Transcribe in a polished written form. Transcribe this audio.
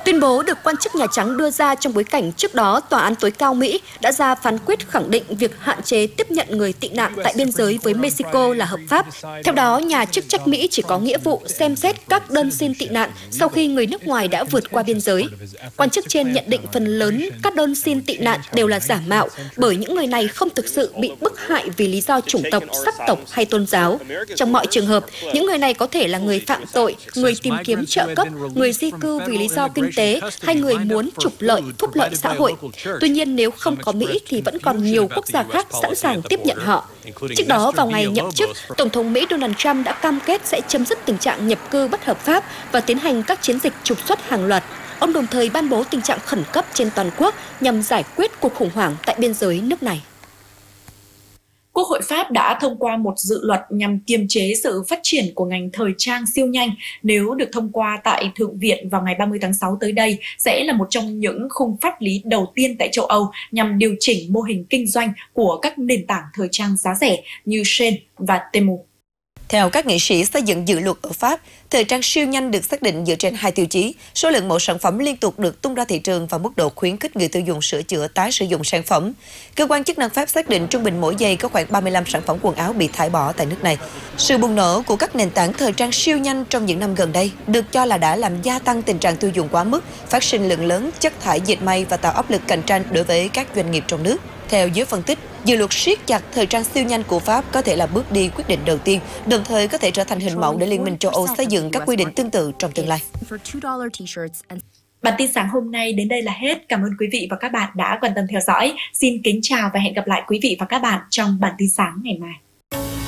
Tuyên bố được quan chức Nhà Trắng đưa ra trong bối cảnh trước đó Tòa án tối cao Mỹ đã ra phán quyết khẳng định việc hạn chế tiếp nhận người tị nạn tại biên giới với Mexico là hợp pháp. Theo đó, nhà chức trách Mỹ chỉ có nghĩa vụ xem xét các đơn xin tị nạn sau khi người nước ngoài đã vượt qua biên giới. Quan chức trên nhận định phần lớn các đơn xin tị nạn đều là giả mạo bởi những người này không thực sự bị bức hại vì lý do chủng tộc, sắc tộc hay tôn giáo. Trong mọi trường hợp, những người này có thể là người phạm tội, người tìm kiếm trợ cấp, người di cư vì lý do kinh tế hay người muốn trục lợi, phúc lợi xã hội. Tuy nhiên, nếu không có Mỹ thì vẫn còn nhiều quốc gia khác sẵn sàng tiếp nhận họ. Trước đó, vào ngày nhậm chức, Tổng thống Mỹ Donald Trump đã cam kết sẽ chấm dứt tình trạng nhập cư bất hợp pháp và tiến hành các chiến dịch trục xuất hàng loạt. Ông đồng thời ban bố tình trạng khẩn cấp trên toàn quốc nhằm giải quyết cuộc khủng hoảng tại biên giới nước này. Quốc hội Pháp đã thông qua một dự luật nhằm kiềm chế sự phát triển của ngành thời trang siêu nhanh. Nếu được thông qua tại Thượng viện vào ngày 30 tháng 6 tới đây, sẽ là một trong những khung pháp lý đầu tiên tại châu Âu nhằm điều chỉnh mô hình kinh doanh của các nền tảng thời trang giá rẻ như Shein và Temu. Theo các nghị sĩ xây dựng dự luật ở Pháp, thời trang siêu nhanh được xác định dựa trên hai tiêu chí: số lượng mẫu sản phẩm liên tục được tung ra thị trường và mức độ khuyến khích người tiêu dùng sửa chữa tái sử dụng sản phẩm. Cơ quan chức năng Pháp xác định trung bình mỗi giây có khoảng 35 sản phẩm quần áo bị thải bỏ tại nước này. Sự bùng nổ của các nền tảng thời trang siêu nhanh trong những năm gần đây được cho là đã làm gia tăng tình trạng tiêu dùng quá mức, phát sinh lượng lớn chất thải dệt may và tạo áp lực cạnh tranh đối với các doanh nghiệp trong nước. Theo giới phân tích, dự luật siết chặt thời trang siêu nhanh của Pháp có thể là bước đi quyết định đầu tiên, đồng thời có thể trở thành hình mẫu để Liên minh châu Âu xây dựng các quy định tương tự trong tương lai. Bản tin sáng hôm nay đến đây là hết. Cảm ơn quý vị và các bạn đã quan tâm theo dõi. Xin kính chào và hẹn gặp lại quý vị và các bạn trong bản tin sáng ngày mai.